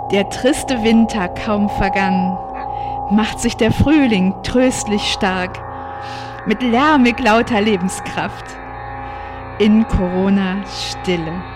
Der triste Winter kaum vergangen, macht sich der Frühling tröstlich stark, mit lärmig lauter Lebenskraft in Corona Stille.